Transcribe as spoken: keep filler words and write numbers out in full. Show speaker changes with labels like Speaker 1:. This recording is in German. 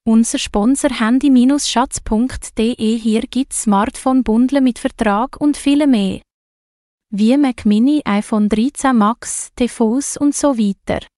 Speaker 1: Unser Sponsor handy Bindestrich schatz punkt de. Hier gibt's Smartphone-Bundle mit Vertrag und viel mehr. Wie Mac Mini, iPhone dreizehn Max, T V S und so weiter.